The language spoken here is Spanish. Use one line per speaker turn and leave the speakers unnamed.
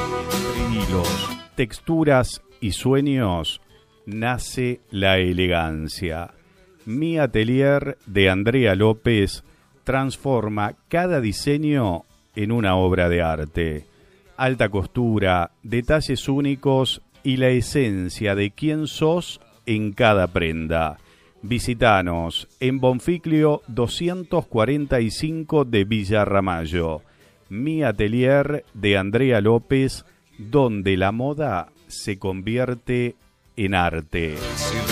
Entre hilos, texturas y sueños nace la elegancia. Mi Atelier de Andrea López transforma cada diseño en una obra de arte. Alta costura, detalles únicos y la esencia de quién sos en cada prenda. Visítanos en Bonficlio 245 de Villa Ramallo. Mi Atelier de Andrea López, donde la moda se convierte en arte.